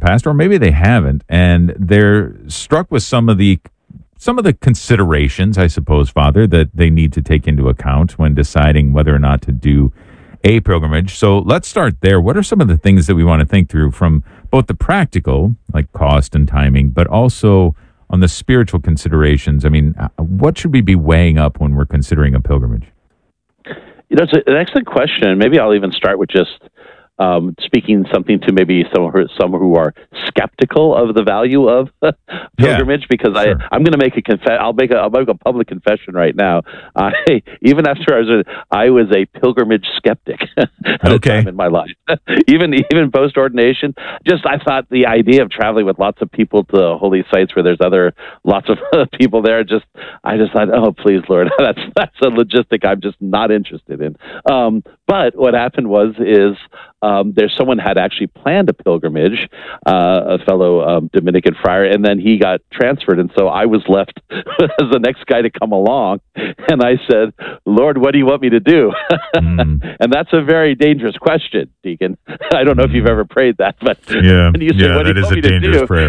past, or maybe they haven't, and they're struck with some of the considerations, I suppose, Father, that they need to take into account when deciding whether or not to do a pilgrimage. So let's start there. What are some of the things that we want to think through from both the practical, like cost and timing, but also on the spiritual considerations? I mean, what should we be weighing up when we're considering a pilgrimage? It's an excellent question. Maybe I'll even start with just speaking something to maybe some who are skeptical of the value of pilgrimage, because sure. I'm going to make I'll make a public confession right now. Even after I was a pilgrimage skeptic at a time in my life, even post ordination. Just I thought the idea of traveling with lots of people to holy sites where there's lots of people there. I just thought, oh please Lord, that's a logistic I'm just not interested in. But what happened is. There's someone had actually planned a pilgrimage, a fellow Dominican friar, and then he got transferred, and so I was left as the next guy to come along. And I said, "Lord, what do you want me to do?" And that's a very dangerous question, Deacon. I don't know if you've ever prayed that, but and you say, what that is a dangerous prayer.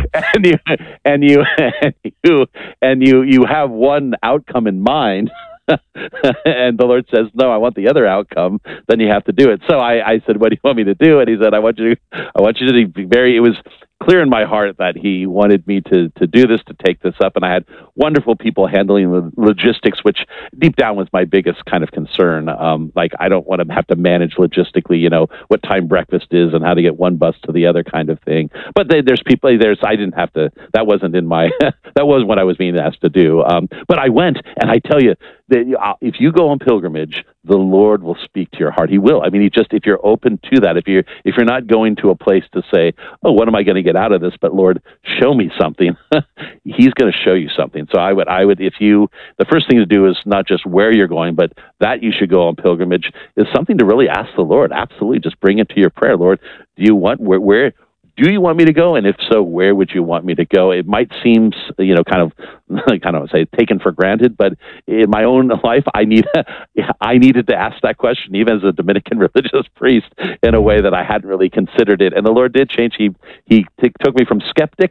And you have one outcome in mind. And the Lord says, "No, I want the other outcome." Then you have to do it. So I said, "What do you want me to do?" And he said, "I want you to be very." It was clear in my heart that he wanted me to do this, to take this up, and I had wonderful people handling the logistics, which deep down was my biggest kind of concern. Like I don't want to have to manage logistically, what time breakfast is and how to get one bus to the other kind of thing. But there's people. I didn't have to. That wasn't in my. That was what I was being asked to do. But I went, and I tell you that if you go on pilgrimage, the Lord will speak to your heart. He will. I mean, if you're open to that, if you're not going to a place to say, "Oh, what am I going to get out of this?" But Lord, show me something. He's going to show you something. So I would, the first thing to do is not just where you're going, but that you should go on pilgrimage is something to really ask the Lord. Absolutely. Just bring it to your prayer. Lord, do you want, where do you want me to go? And if so, where would you want me to go? It might seem, kind of say taken for granted, but in my own life, I needed to ask that question, even as a Dominican religious priest, in a way that I hadn't really considered it. And the Lord did change. He took me from skeptic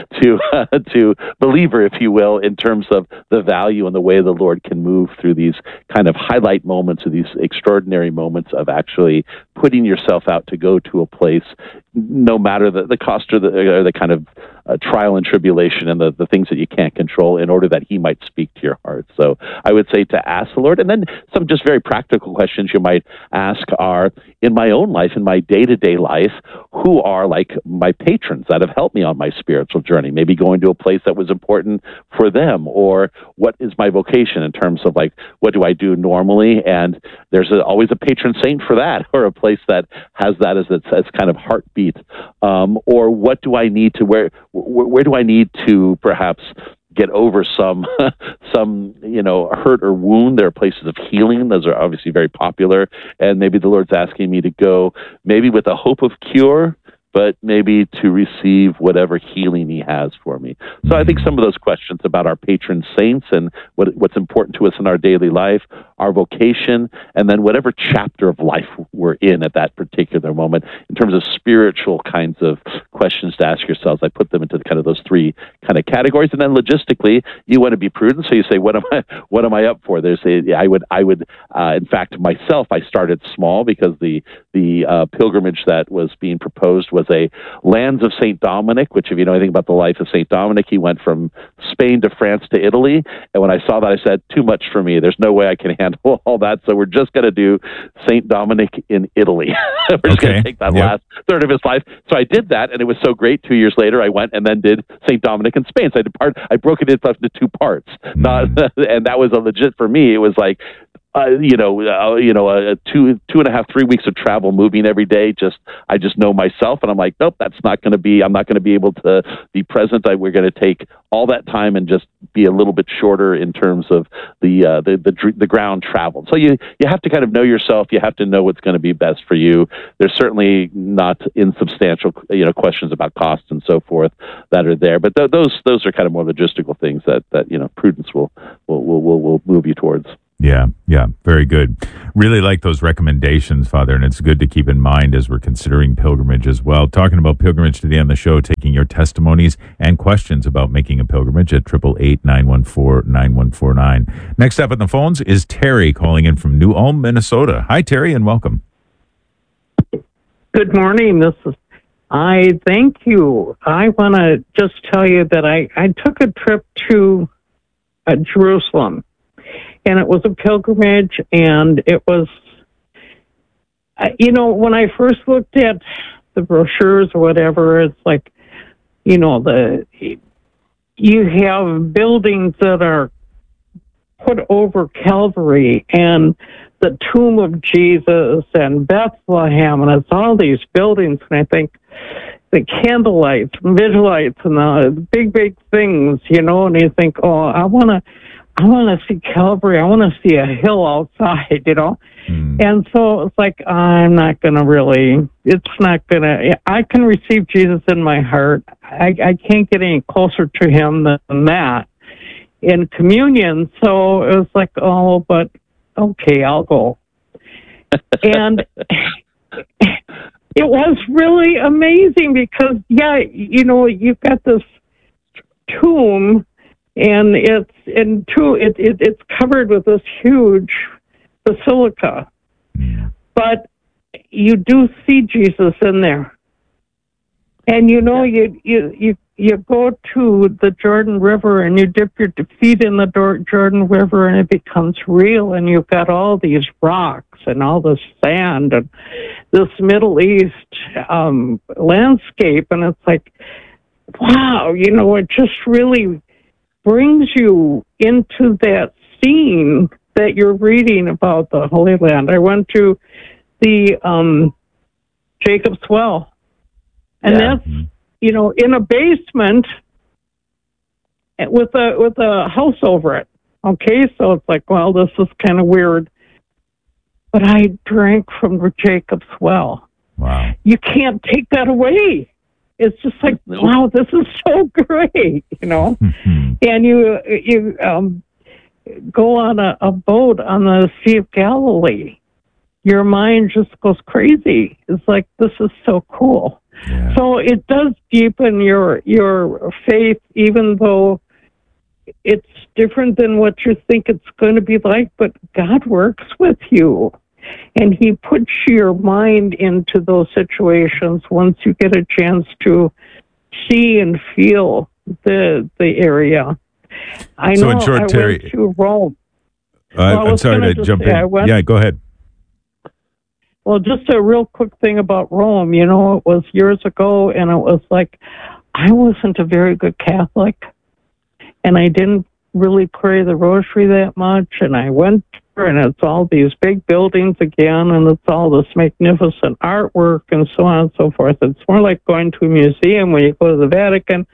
to believer, if you will, in terms of the value and the way the Lord can move through these kind of highlight moments, or these extraordinary moments of actually putting yourself out to go to a place, no matter the cost or the kind of trial and tribulation and the things that you can't control, in order that he might speak to your heart. So I would say to ask the Lord. And then some just very practical questions you might ask are, in my own life, in my day-to-day life, who are like my patrons that have helped me on my spiritual journey? Maybe going to a place that was important for them, or what is my vocation in terms of like, what do I do normally? And there's always a patron saint for that, or a place that has that as its kind of heartbeat. Or what do I need to, where do I need to perhaps get over some hurt or wound? There are places of healing. Those are obviously very popular. And maybe the Lord's asking me to go maybe with a hope of cure, but maybe to receive whatever healing he has for me. So I think some of those questions about our patron saints and what's important to us in our daily life, our vocation, and then whatever chapter of life we're in at that particular moment, in terms of spiritual kinds of questions to ask yourselves. I put them into kind of those three kind of categories. And then logistically, you want to be prudent. So you say, what am I up for? I would, in fact, myself, I started small, because the pilgrimage that was being proposed was a Lands of St. Dominic, which, if you know anything about the life of St. Dominic, he went from Spain to France to Italy. And when I saw that, I said, too much for me. There's no way I can handle all that. So we're just going to do St. Dominic in Italy. We're just going to take that last third of his life. So I did that, and it was so great. 2 years later, I went and then did St. Dominic in Spain. So I broke it into two parts. And that was a legit, for me, it was like, 2.5, 3 weeks of travel, moving every day. I just know myself, and I'm like, nope, I'm not going to be able to be present. We're going to take all that time and just be a little bit shorter in terms of the ground traveled. So you have to kind of know yourself. You have to know what's going to be best for you. There's certainly not insubstantial, questions about cost and so forth that are there. But those are kind of more logistical things that prudence will move you towards. Yeah, yeah, very good. Really like those recommendations, Father, and it's good to keep in mind as we're considering pilgrimage as well. Talking about pilgrimage today on the show, taking your testimonies and questions about making a pilgrimage at 888-914-9149. Next up on the phones is Terry calling in from New Ulm, Minnesota. Hi, Terry, and welcome. Good morning. I thank you. I want to just tell you that I took a trip to Jerusalem, and it was a pilgrimage, and it was, when I first looked at the brochures or whatever, it's like, you have buildings that are put over Calvary and the tomb of Jesus and Bethlehem, and it's all these buildings, and I think the candlelights and vigil lights and the big things, and you think, oh, I want to see Calvary. I want to see a hill outside, And so it's like, I can receive Jesus in my heart. I can't get any closer to him than that in communion. So it was like, oh, but okay, I'll go. And it was really amazing because, you've got this tomb, and it's covered with this huge basilica, but you do see Jesus in there. And you go to the Jordan River and you dip your feet in the Jordan River, and it becomes real, and you've got all these rocks and all this sand and this Middle East landscape, and it's like, wow, it just really brings you into that scene that you're reading about the Holy Land. I went to the Jacob's Well, and that's, in a basement with a house over it. Okay, so it's like, well, this is kind of weird. But I drank from the Jacob's Well. Wow. You can't take that away. It's just like, wow, this is so great, And you go on a boat on the Sea of Galilee. Your mind just goes crazy. It's like, this is so cool. Yeah. So it does deepen your faith, even though it's different than what you think it's going to be like, but God works with you. And he puts your mind into those situations once you get a chance to see and feel the area. I So know in short, I Terry, went to Rome. I'm sorry to jump in. Yeah, go ahead. Well, just a real quick thing about Rome. It was years ago, and it was like, I wasn't a very good Catholic, and I didn't really pray the rosary that much, and I went there, and it's all these big buildings again, and it's all this magnificent artwork and so on and so forth. It's more like going to a museum when you go to the Vatican,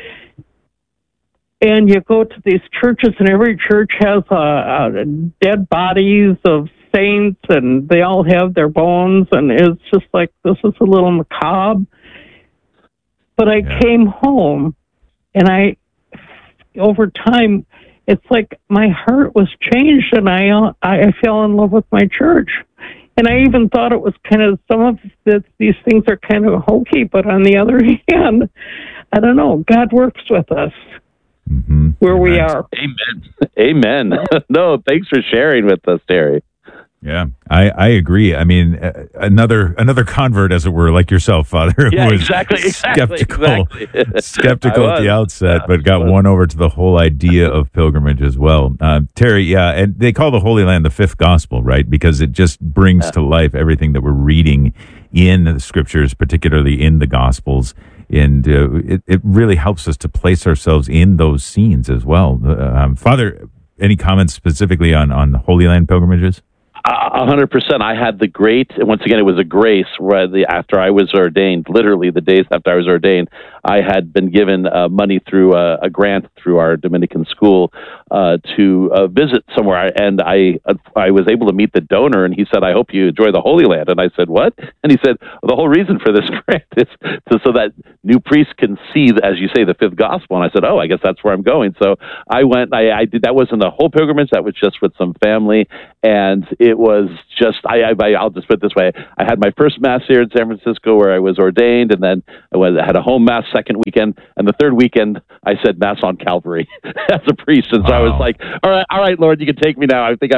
and you go to these churches, and every church has dead bodies of saints, and they all have their bones, and it's just like, this is a little macabre. But I came home, and over time, it's like my heart was changed, and I fell in love with my church. And I even thought it was kind of, some of these things are kind of hokey, but on the other hand, I don't know, God works with us where we are. Amen. No, thanks for sharing with us, Terry. Yeah, I agree. I mean, another convert, as it were, like yourself, Father, who was skeptical at the outset, but got won over to the whole idea of pilgrimage as well. Terry, and they call the Holy Land the fifth gospel, right? Because it just brings to life everything that we're reading in the scriptures, particularly in the gospels. And it really helps us to place ourselves in those scenes as well. Father, any comments specifically on the Holy Land pilgrimages? 100%. I had the great, and once again, it was a grace where after I was ordained, literally the days after I was ordained, I had been given money through a grant through our Dominican school to visit somewhere. And I was able to meet the donor, and he said, "I hope you enjoy the Holy Land." And I said, "What?" And he said, "The whole reason for this grant is so that new priests can see, as you say, the fifth gospel." And I said, "Oh, I guess that's where I'm going." So I went, I did, that wasn't a whole pilgrimage. That was just with some family. And it was just, I'll just put it this way. I had my first Mass here in San Francisco where I was ordained, and then I had a home Mass second weekend. And the third weekend, I said Mass on Calvary as a priest. And so I was like, all right, Lord, you can take me now. I think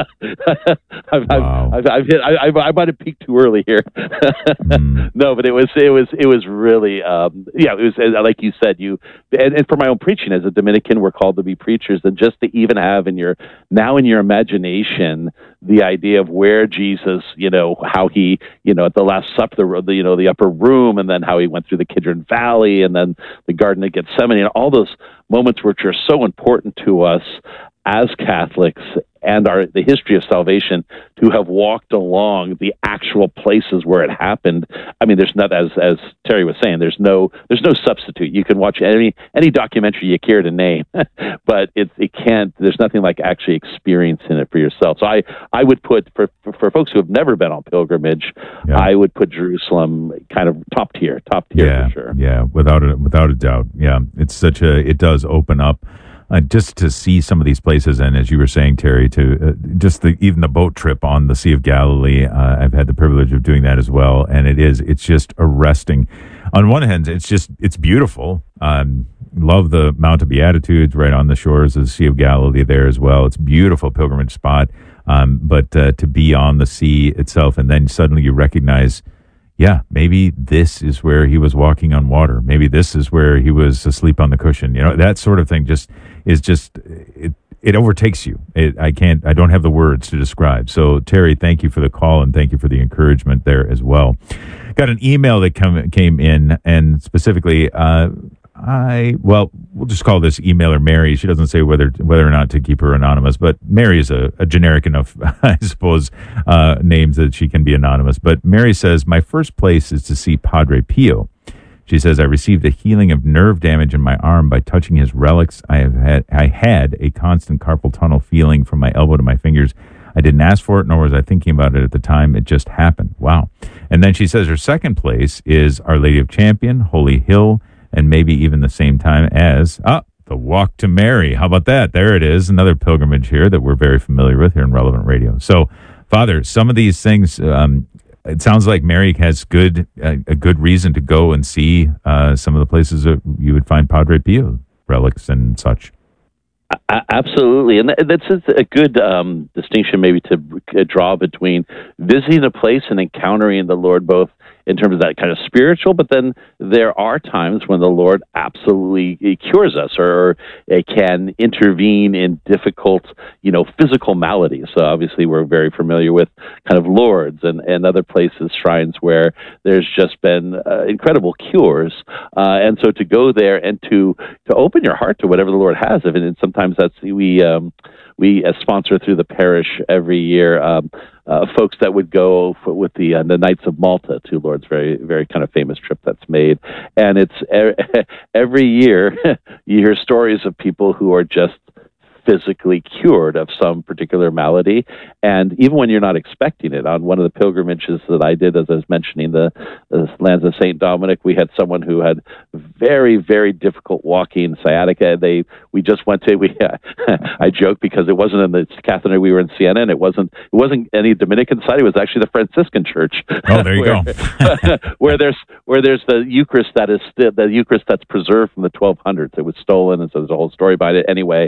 I've hit, I might have peaked too early here. No, but it was really, it was, like you said, and for my own preaching as a Dominican, we're called to be preachers, and just to even have in your imagination, the idea of where Jesus, how he, at the Last Supper, the upper room, and then how he went through the Kidron Valley, and then the Garden of Gethsemane, and all those moments which are so important to us as Catholics and the history of salvation, to have walked along the actual places where it happened. I mean, there's not, as Terry was saying, there's no substitute. You can watch any documentary you care to name, but it can't. There's nothing like actually experiencing it for yourself. So I would put for folks who have never been on pilgrimage, I would put Jerusalem kind of top tier for sure. Yeah, without a doubt. Yeah, it does open up. Just to see some of these places, and as you were saying, Terry, to even the boat trip on the Sea of Galilee, I've had the privilege of doing that as well, and it's just arresting. On one hand, it's beautiful. Love the Mount of Beatitudes right on the shores of the Sea of Galilee there as well. It's a beautiful pilgrimage spot, but to be on the sea itself, and then suddenly you recognize, yeah, maybe this is where he was walking on water. Maybe this is where he was asleep on the cushion. That sort of thing it overtakes you. I don't have the words to describe. So Terry, thank you for the call, and thank you for the encouragement there as well. Got an email that came in, and specifically, we'll just call this emailer Mary. She doesn't say whether or not to keep her anonymous, but Mary is a generic enough, I suppose, names that she can be anonymous. But Mary says, my first place is to see Padre Pio. She says, I received a healing of nerve damage in my arm by touching his relics. I had a constant carpal tunnel feeling from my elbow to my fingers. I didn't ask for it, nor was I thinking about it at the time. It just happened. Wow. And then she says her second place is Our Lady of Champion, Holy Hill, and maybe even the same time as the Walk to Mary. How about that? There it is, another pilgrimage here that we're very familiar with here in Relevant Radio. So, Father, some of these things, it sounds like Mary has a good reason to go and see some of the places that you would find Padre Pio relics and such. Absolutely, and that's a good distinction maybe to draw between visiting a place and encountering the Lord, both in terms of that kind of spiritual, but then there are times when the Lord absolutely cures us or can intervene in difficult, physical maladies. So obviously we're very familiar with kind of Lourdes and other places, shrines where there's just been incredible cures. And so to go there and to open your heart to whatever the Lord has, and sometimes that's, we sponsor through the parish every year, folks that would go with the Knights of Malta to Lourdes, very, very kind of famous trip that's made. And it's every year you hear stories of people who are just physically cured of some particular malady, and even when you're not expecting it. On one of the pilgrimages that I did, as I was mentioning, the lands of St. Dominic, we had someone who had very, very difficult walking sciatica. We just went to, I joke because it wasn't in the Cathedral, we were in Siena, and it wasn't any Dominican site, it was actually the Franciscan church. Oh, there you go. where there's the Eucharist that is still, the Eucharist that's preserved from the 1200s. It was stolen, and so there's a whole story behind it. Anyway,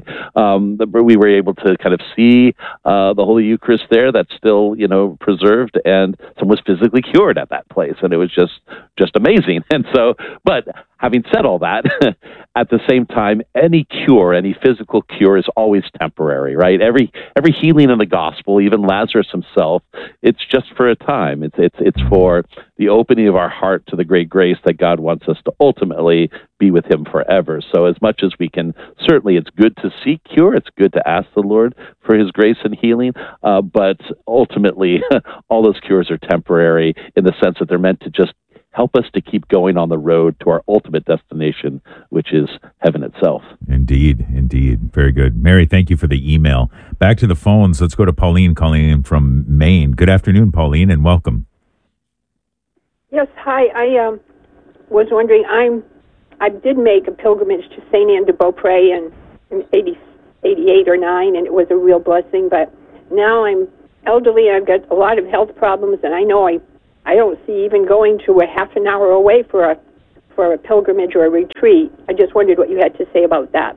we were able to kind of see the Holy Eucharist there that's still, preserved, and someone was physically cured at that place, and it was just amazing. And so, but having said all that, at the same time, any cure, any physical cure is always temporary, right? Every healing in the gospel, even Lazarus himself, it's just for a time. It's for the opening of our heart to the great grace that God wants us to ultimately be with him forever. So as much as we can, certainly it's good to seek cure. It's good to ask the Lord for his grace and healing. But ultimately, all those cures are temporary in the sense that they're meant to just help us to keep going on the road to our ultimate destination, which is heaven itself. Indeed. Very good. Mary, thank you for the email. Back to the phones. Let's go to Pauline calling in from Maine. Good afternoon, Pauline, and welcome. Yes, hi. I was wondering, I did make a pilgrimage to St. Anne de Beaupré in 88 or 9, and it was a real blessing. But now I'm elderly, I've got a lot of health problems, and I know I don't see even going to a half an hour away for a pilgrimage or a retreat. I just wondered what you had to say about that.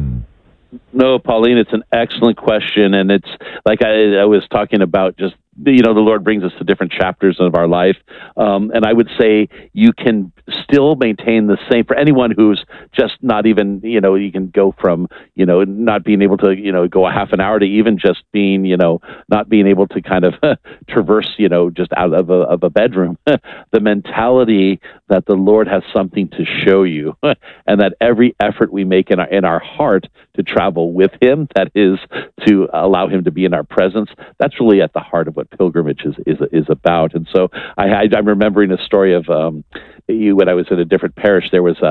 No, Pauline, it's an excellent question, and it's like I was talking about, just, the Lord brings us to different chapters of our life, and I would say you can still maintain the same for anyone who's just not even, you can go from, not being able to, go a half an hour to even just being, not being able to kind of traverse, just out of a bedroom. The mentality that the Lord has something to show you, and that every effort we make in our heart to travel with him, that is to allow him to be in our presence, that's really at the heart of what pilgrimage is about. And so I'm remembering a story of when I was in a different parish. There was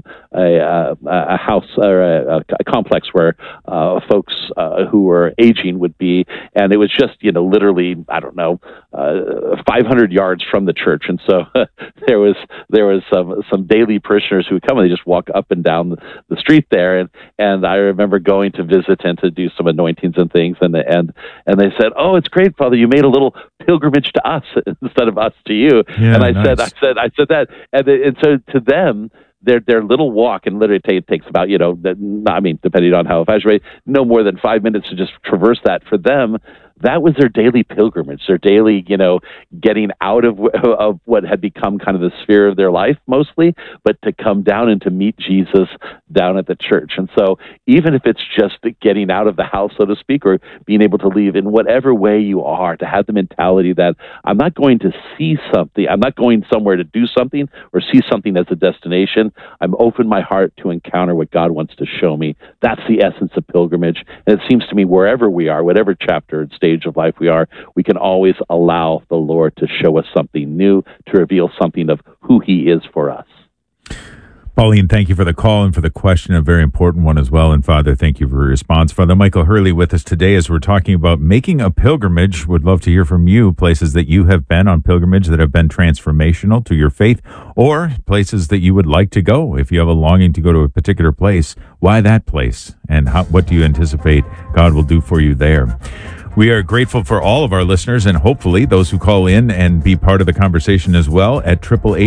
a house or a complex where folks who were aging would be, and it was just literally, I don't know, 500 yards from the church. And so there was some daily parishioners who would come and they just walk up and down the street there, and I remember going to visit and to do some anointings and things, and they said, "Oh, it's great, Father, you made a little pilgrimage to us instead of us to you." Yeah, and I nice. said that, and so to them, their little walk, and literally it takes about, depending on how fast, no more than 5 minutes to just traverse that. For them, that was their daily pilgrimage, their daily, getting out of what had become kind of the sphere of their life mostly, but to come down and to meet Jesus down at the church. And so even if it's just getting out of the house, so to speak, or being able to leave in whatever way you are, to have the mentality that I'm not going to see something, I'm not going somewhere to do something or see something as a destination. I'm open my heart to encounter what God wants to show me. That's the essence of pilgrimage. And it seems to me wherever we are, whatever chapter and stage of life we are, we can always allow the Lord to show us something new, to reveal something of who he is for us. Pauline, thank you for the call and for the question, a very important one as well. And Father, thank you for your response. Father Michael Hurley with us today as we're talking about making a pilgrimage. Would love to hear from you, places that you have been on pilgrimage that have been transformational to your faith, or places that you would like to go. If you have a longing to go to a particular place, why that place? And what do you anticipate God will do for you there? We are grateful for all of our listeners and hopefully those who call in and be part of the conversation as well at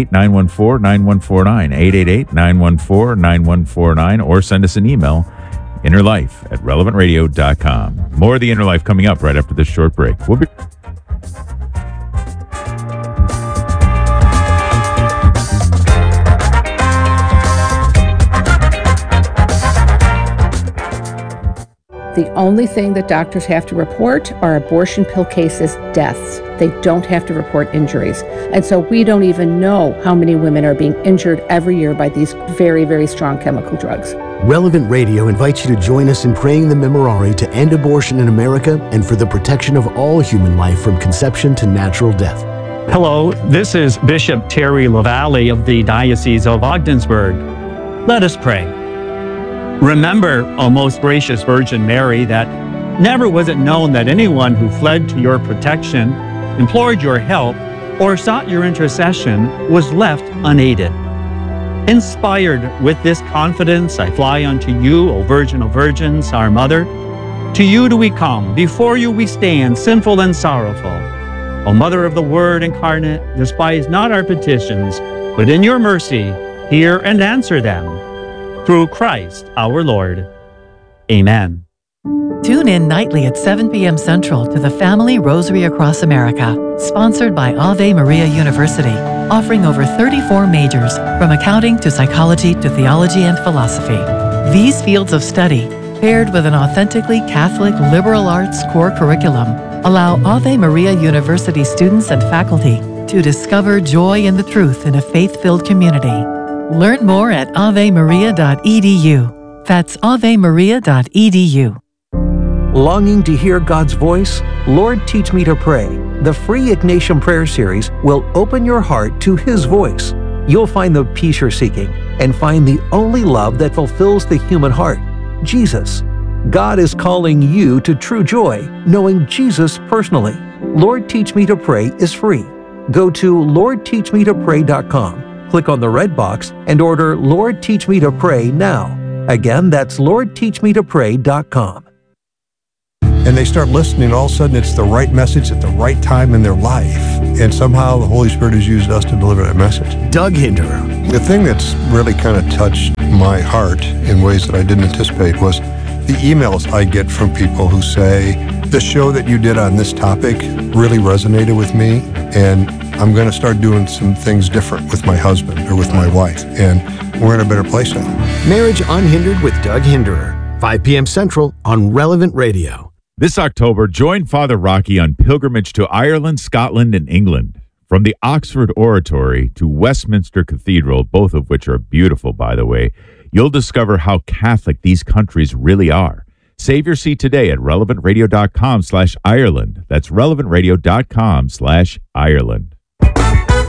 888-914-9149, 888-914-9149, or send us an email, innerlife@relevantradio.com. More of the Inner Life coming up right after this short break. We'll be The only thing that doctors have to report are abortion pill cases, deaths. They don't have to report injuries. And so we don't even know how many women are being injured every year by these very, very strong chemical drugs. Relevant Radio invites you to join us in praying the Memorare to end abortion in America and for the protection of all human life from conception to natural death. Hello, this is Bishop Terry LaValle of the Diocese of Ogdensburg. Let us pray. Remember, O most gracious Virgin Mary, that never was it known that anyone who fled to your protection, implored your help, or sought your intercession was left unaided. Inspired with this confidence, I fly unto you, O Virgin of Virgins, our Mother. To you do we come, before you we stand, sinful and sorrowful. O Mother of the Word incarnate, despise not our petitions, but in your mercy hear and answer them. Through Christ our Lord. Amen. Tune in nightly at 7 p.m. Central to the Family Rosary Across America, sponsored by Ave Maria University. offering over 34 majors, from accounting to psychology to theology and philosophy. These fields of study, paired with an authentically Catholic liberal arts core curriculum, allow Ave Maria University students and faculty to discover joy in the truth in a faith-filled community. Learn more at avemaria.edu. That's avemaria.edu. Longing to hear God's voice? Lord, Teach Me to Pray. The free Ignatian Prayer Series will open your heart to His voice. You'll find the peace you're seeking and find the only love that fulfills the human heart, Jesus. God is calling you to true joy, knowing Jesus personally. Lord, Teach Me to Pray is free. Go to LordTeachMeToPray.com, click on the red box, and order Lord, Teach Me to Pray now. Again, that's LordTeachMeToPray.com. And they start listening, all of a sudden it's the right message at the right time in their life. And somehow the Holy Spirit has used us to deliver that message. Doug Hinderer. The thing that's really kind of touched my heart in ways that I didn't anticipate was the emails I get from people who say, the show that you did on this topic really resonated with me, and I'm going to start doing some things different with my husband or with my wife, and we're in a better place now. Marriage Unhindered with Doug Hinderer. 5 p.m. Central on Relevant Radio. This October, join Father Rocky on pilgrimage to Ireland, Scotland, and England. From the Oxford Oratory to Westminster Cathedral, both of which are beautiful, by the way, you'll discover how Catholic these countries really are. Save your seat today at relevantradio.com/Ireland. That's relevantradio.com/Ireland.